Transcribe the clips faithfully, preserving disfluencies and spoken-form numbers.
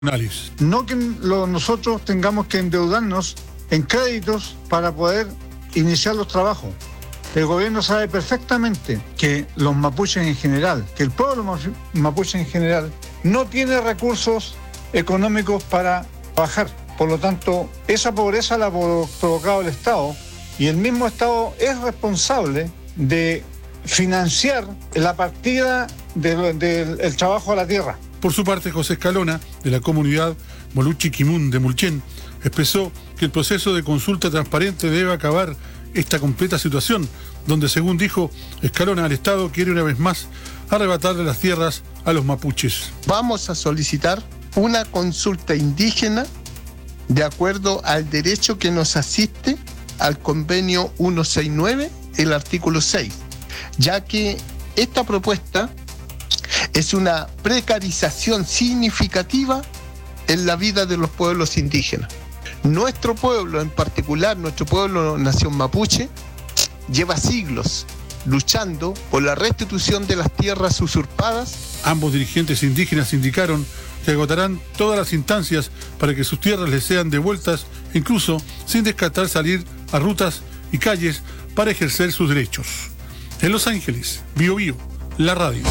No que lo, nosotros tengamos que endeudarnos en créditos para poder iniciar los trabajos. El gobierno sabe perfectamente que los mapuches en general, que el pueblo mapuche en general, no tiene recursos económicos para trabajar. Por lo tanto, esa pobreza la ha provocado el Estado y el mismo Estado es responsable de financiar la partida del de, de, trabajo a la tierra. Por su parte, José Escalona, de la comunidad Moluchi-Quimun de Mulchen, expresó que el proceso de consulta transparente debe acabar esta completa situación, donde, según dijo Escalona, el Estado quiere una vez más arrebatarle las tierras a los mapuches. Vamos a solicitar una consulta indígena de acuerdo al derecho que nos asiste al convenio ciento sesenta y nueve, el artículo seis, ya que esta propuesta es una precarización significativa en la vida de los pueblos indígenas. Nuestro pueblo, en particular, nuestro pueblo nación mapuche, lleva siglos luchando por la restitución de las tierras usurpadas. Ambos dirigentes indígenas indicaron que agotarán todas las instancias para que sus tierras les sean devueltas, incluso sin descartar salir a rutas y calles para ejercer sus derechos. En Los Ángeles, Bio Bio, la radio.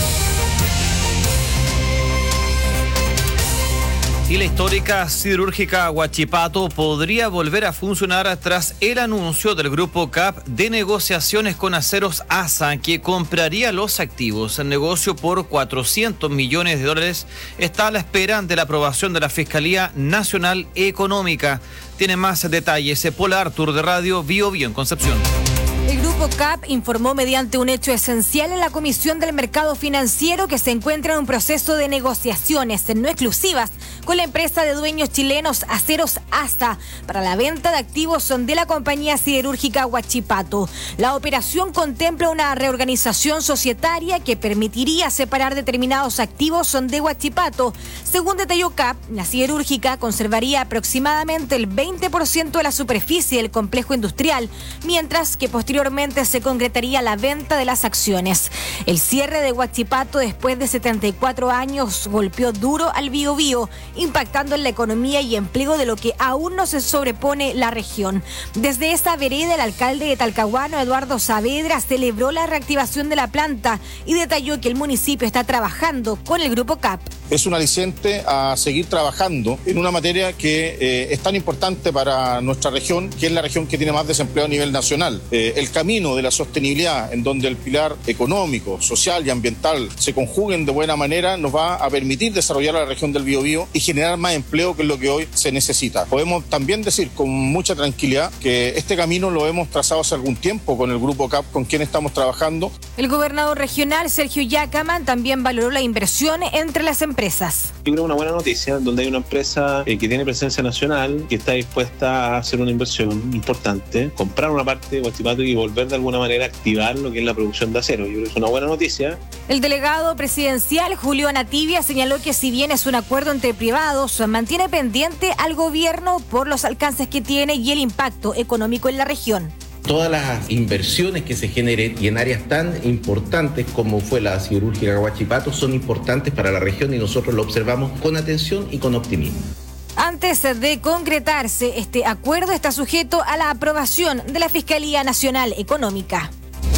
Y la histórica siderúrgica Huachipato podría volver a funcionar tras el anuncio del Grupo C A P de negociaciones con Aceros A S A, que compraría los activos. El negocio por cuatrocientos millones de dólares está a la espera de la aprobación de la Fiscalía Nacional Económica. Tiene más detalles Paula Artur de Radio Bio Bio en Concepción. El Grupo C A P informó mediante un hecho esencial en la Comisión del Mercado Financiero que se encuentra en un proceso de negociaciones no exclusivas con la empresa de dueños chilenos Aceros A S A para la venta de activos de la compañía siderúrgica Huachipato. La operación contempla una reorganización societaria que permitiría separar determinados activos de Huachipato. Según detalló C A P, la siderúrgica conservaría aproximadamente el veinte por ciento de la superficie del complejo industrial, mientras que posteriormente Posteriormente se concretaría la venta de las acciones. El cierre de Huachipato después de setenta y cuatro años golpeó duro al Biobío, impactando en la economía y empleo de lo que aún no se sobrepone la región. Desde esa vereda, el alcalde de Talcahuano, Eduardo Saavedra, celebró la reactivación de la planta y detalló que el municipio está trabajando con el Grupo C A P. Es un aliciente a seguir trabajando en una materia que eh, es tan importante para nuestra región, que es la región que tiene más desempleo a nivel nacional. Eh, el camino de la sostenibilidad, en donde el pilar económico, social y ambiental se conjuguen de buena manera, nos va a permitir desarrollar la región del Biobío y generar más empleo, que es lo que hoy se necesita. Podemos también decir con mucha tranquilidad que este camino lo hemos trazado hace algún tiempo con el Grupo C A P, con quien estamos trabajando. El gobernador regional, Sergio Yacaman, también valoró la inversión entre las empresas. Yo creo una buena noticia, donde hay una empresa eh, que tiene presencia nacional, que está dispuesta a hacer una inversión importante, comprar una parte de Huachipato y volver de alguna manera a activar lo que es la producción de acero. Yo creo que es una buena noticia. El delegado presidencial, Julio Anativia, señaló que si bien es un acuerdo entre privados, mantiene pendiente al gobierno por los alcances que tiene y el impacto económico en la región. Todas las inversiones que se generen y en áreas tan importantes como fue la siderúrgica Huachipato son importantes para la región y nosotros lo observamos con atención y con optimismo. Antes de concretarse, este acuerdo está sujeto a la aprobación de la Fiscalía Nacional Económica.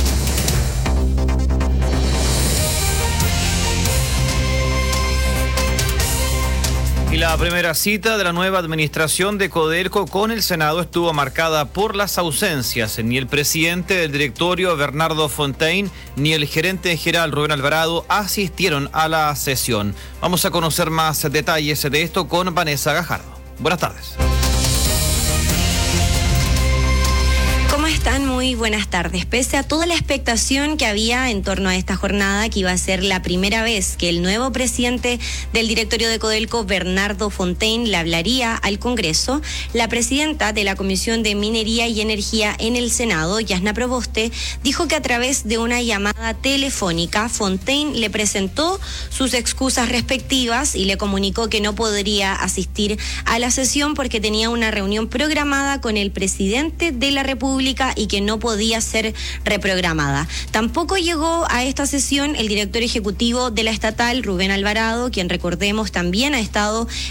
Y la primera cita de la nueva administración de Codelco con el Senado estuvo marcada por las ausencias. Ni el presidente del directorio, Bernardo Fontaine, ni el gerente general, Rubén Alvarado, asistieron a la sesión. Vamos a conocer más detalles de esto con Vanessa Gajardo. Buenas tardes. ¿Cómo están? Muy buenas tardes. Pese a toda la expectación que había en torno a esta jornada, que iba a ser la primera vez que el nuevo presidente del directorio de Codelco, Bernardo Fontaine, le hablaría al Congreso, la presidenta de la Comisión de Minería y Energía en el Senado, Yasna Proboste, dijo que a través de una llamada telefónica, Fontaine le presentó sus excusas respectivas y le comunicó que no podría asistir a la sesión porque tenía una reunión programada con el presidente de la República, pública y que no podía ser reprogramada. Tampoco llegó a esta sesión el director ejecutivo de la estatal, Rubén Alvarado, quien recordemos también ha estado